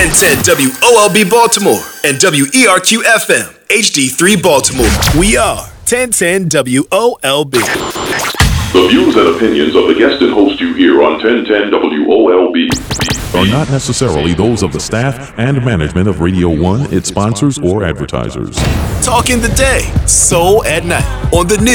1010 WOLB Baltimore and WERQ FM HD3 Baltimore. We are 1010 WOLB. The views and opinions of the guest and host you hear on 1010 WOLB are not necessarily those of the staff and management of Radio 1, its sponsors, or advertisers. Talking the day, soul at night on the news.